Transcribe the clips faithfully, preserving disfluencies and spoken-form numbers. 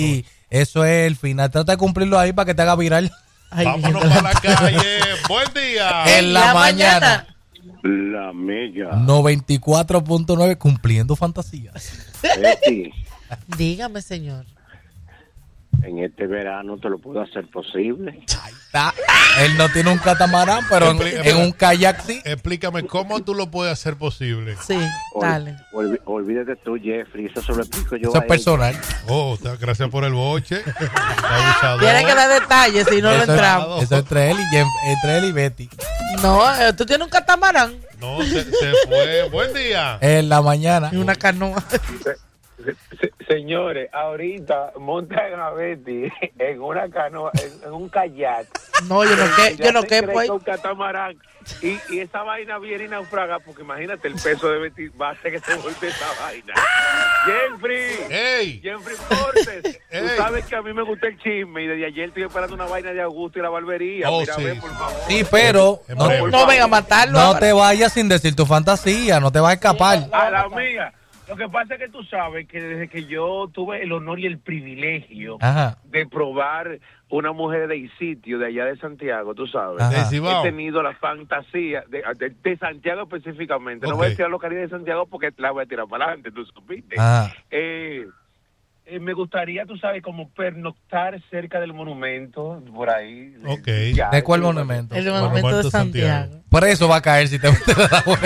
Y eso es el final. Trata de cumplirlo ahí para que te haga viral. Ay, vámonos para la calle. Buen día. En la, la mañana. mañana. La mega. noventa y cuatro punto nueve cumpliendo fantasías. Betty, dígame, señor. En este verano te lo puedo hacer posible. Ahí está. Él no tiene un catamarán, pero en, en un kayak sí. Explícame cómo tú lo puedes hacer posible. Sí, dale. Ol, ol, olvídate tú, Jeffrey. Eso se lo explico yo. Eso es personal. Oh, gracias por el boche. Tiene que dar detalles si no eso lo entramos. Es, eso es entre él, y, entre él y Betty. No, tú tienes un catamarán. No, se, se fue. Buen día. En la mañana. Y una canoa. Se, se, señores, ahorita montan a Betty en una canoa, en, en un kayak. No, yo no que, yo no quepo ahí. Un catamarán. Y, y esa vaina viene y naufraga, porque imagínate el peso de Betty va a hacer que se vuelve esa vaina. Jeffrey, hey. Jeffrey Fortes, hey. Tú sabes que a mí me gusta el chisme y desde ayer estoy esperando una vaina de Augusto y la barbería. Oh, Mira, sí. ve, por favor. Sí, pero no, no, no venga a matarlo. No ahora. te vayas sin decir tu fantasía, no te vas a escapar. A la amiga. Lo que pasa es que tú sabes que desde que yo tuve el honor y el privilegio Ajá. de probar una mujer de sitio de allá de Santiago, tú sabes, Ajá. he tenido la fantasía de, de, de Santiago específicamente. Okay. No voy a decir la localidad de Santiago porque la voy a tirar para adelante, tú supiste. Eh, eh, me gustaría, tú sabes, como pernoctar cerca del monumento, por ahí. Okay. Ya, ¿de cuál monumento? El monumento, monumento de Santiago. Santiago. Por eso va a caer si te metes la hueá.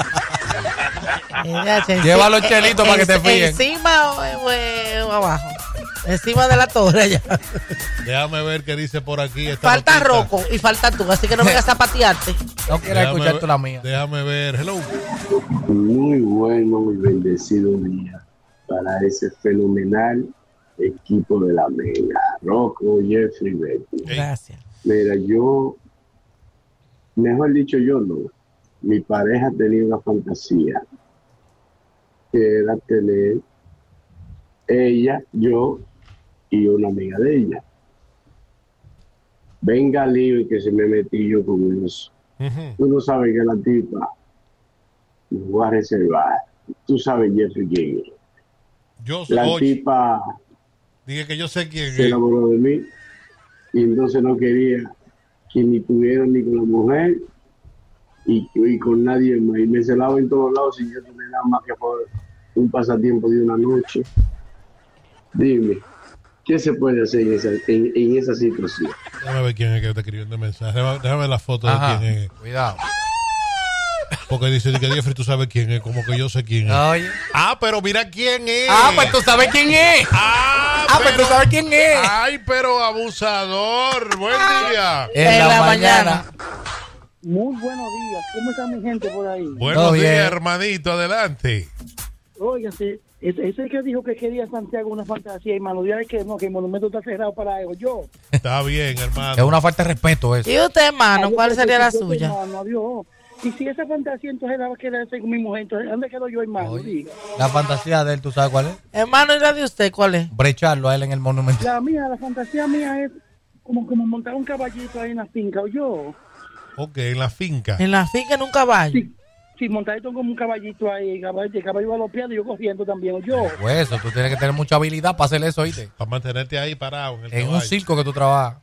Lleva los chelitos para que te fíen. ¿Encima o, o, o abajo? Encima de la torre allá. Déjame ver qué dice por aquí. Esta falta notita. Rocco y falta tú, así que no vengas a patearte. No quiero escuchar tú la mía. Déjame ver. Hello. Muy bueno y bendecido día para ese fenomenal equipo de la Mega. Rocco, Jeffrey, Betty. Hey. Gracias. Mira, yo, mejor dicho yo no. Mi pareja tenía una fantasía que era tener ella, yo y una amiga de ella. Venga lío y que se me metí yo con eso. Uh-huh. Tú no sabes que la tipa me voy a reservar. Tú sabes, Jeffrey, quién es. Yo soy. La tipa dije que yo sé quién se es. enamoró de mí y entonces no quería que ni tuviera ni con la mujer y, y con nadie más. Y me celaba en todos lados sin yo tener nada más que por un pasatiempo de una noche. Dime, ¿qué se puede hacer en esa, en, en esa situación? Déjame ver quién es que está escribiendo el mensaje. Déjame, déjame ver la foto. Ajá, de quién es. Cuidado. Porque dice que Jeffrey, tú sabes quién es, como que yo sé quién es. Oye. Ah, pero mira quién es. Ah, pues tú sabes quién es. Ah, ah pero, pues tú sabes quién es. Ay, pero abusador. Buen día. En, en la, la mañana. mañana. Muy buenos días. ¿Cómo está mi gente por ahí? Buenos oh, días, bien. Hermanito. Adelante. Óigase, ese, ese que dijo que quería Santiago una fantasía, hermano, ya es que no, que el monumento está cerrado para eso. Yo. Está bien, hermano. Es una falta de respeto eso. ¿Y usted, hermano, cuál Ay, sería la suya? Hermano, adiós. Y si esa fantasía entonces la va a querer hacer con mi mujer, entonces ¿dónde quedo yo, hermano? Diga. La fantasía de él, ¿tú sabes cuál es? Hermano, ¿y la de usted cuál es? Brecharlo a él en el monumento. La mía, la fantasía mía es como, como montar un caballito ahí en la finca, o yo. Ok, en la finca. ¿En la finca en un caballo? Sí, sí, montadito como un caballito ahí, caballo, el caballo galopeando y yo cogiendo también, o yo. Pues eso, tú tienes que tener mucha habilidad para hacer eso, ¿oíste? Para mantenerte ahí parado en el En caballo. un circo que tú trabajas.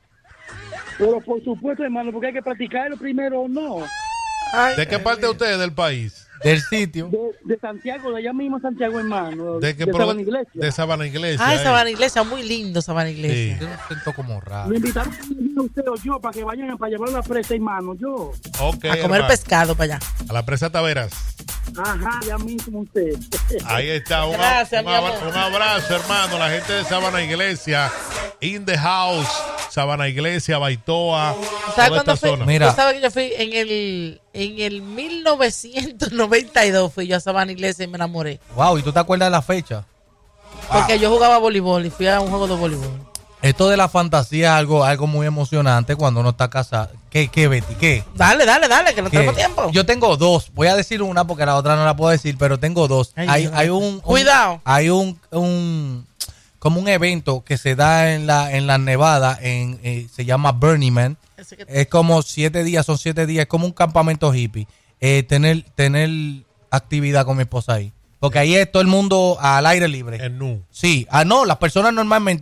Pero por supuesto, hermano, porque hay que practicarlo primero o no. Ay, ¿de qué eh, parte usted del país? Del sitio. De, de Santiago, de allá mismo Santiago, hermano. ¿De qué de pro... Sabana Iglesia? De Sabana Iglesia. Ay, Sabana Iglesia, muy lindo Sabana Iglesia. Sí. Yo me siento como raro. Me invitaron a usted o yo para que vayan para llevar la presa, hermano, yo. Okay, a comer hermano. pescado para allá. A la presa Taveras. Ajá, ya mismo usted. Ahí está, un, Gracias, un, abra- un abrazo, hermano. La gente de Sabana Iglesia, in the house, Sabana Iglesia, Baitoa, ¿sabes toda esta fui? zona. Mira. ¿Tú sabes que yo fui en el en el mil novecientos noventa y dos fui yo a Sabana Iglesia y me enamoré? Wow, ¿y tú te acuerdas de la fecha? Porque wow. yo jugaba voleibol y fui a un juego de voleibol. Esto de la fantasía es algo, algo muy emocionante cuando uno está casado. ¿Qué, qué, Betty? ¿Qué? Dale, dale, dale, que no tenemos tiempo. Yo tengo dos. Voy a decir una porque la otra no la puedo decir, pero tengo dos. Ay, hay, Dios. hay un, un Cuidado. Hay un, un como un evento que se da en la en la Nevada, en eh, se llama Burning Man. Que... Es como siete días, son siete días, es como un campamento hippie. Eh, tener tener actividad con mi esposa ahí. Porque ahí es todo el mundo al aire libre. En nu. Sí. Ah, no, las personas normalmente